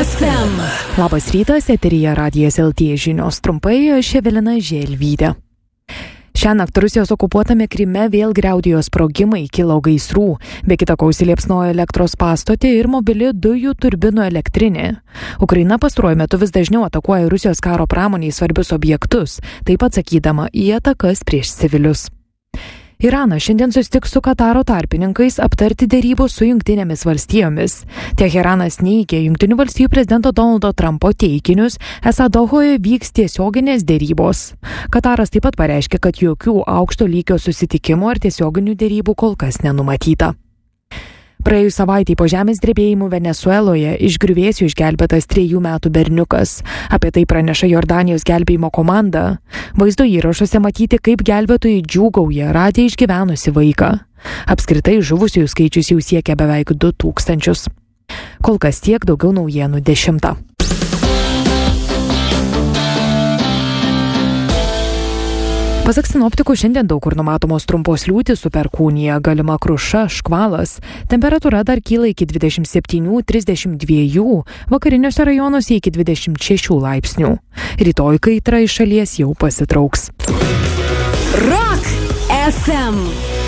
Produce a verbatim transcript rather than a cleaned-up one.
F M. Labas rytas, eteryje Radijas L T žinios trumpai, aš Evelina Želvytė. Šiąnakt Rusijos okupuotame Kryme vėl griaudėjo sprogimai, kilo gaisrų, be kita ko užsiliepsnojo elektros pastotė ir mobili dujų turbinų elektrinė. Ukraina pastaruoju metu vis dažniau atakuoja Rusijos karo pramoniai svarbius objektus, taip atsakydama į atakas prieš civilius. Iranas šiandien susitiks su Kataro tarpininkais aptarti derybų su Jungtinėmis valstijomis. Teheranas neigė Jungtinių valstijų prezidento Donaldo Trumpo teiginius, esą Dohoje vyks tiesioginės derybos. Kataras taip pat pareiškė, kad jokių aukšto lygio susitikimų ar tiesioginių derybų kol kas nenumatyta. Praėjus savaitei po žemės drebėjimų Venesueloje iš griuvėsių išgelbėtas trejų metų berniukas. Apie tai praneša Jordanijos gelbėjimo komanda. Vaizdo įrašuose matyti, kaip gelbėtojai džiūgauja, radę išgyvenusi vaiką. Apskritai žuvusiųjų skaičius jau siekia beveik du tūkstančius. Kol kas tiek, daugiau naujienų dešimtą. Pasak sinoptikų, šiandien daug kur numatomos trumpos liūtys su perkūnija, galima kruša, škvalas. Temperatūra dar kyla iki dvidešimt septynių trisdešimt dviejų, vakariniuose rajonuose iki dvidešimt šešių laipsnių. Rytoj kaitra iš šalies jau pasitrauks. Rock F M.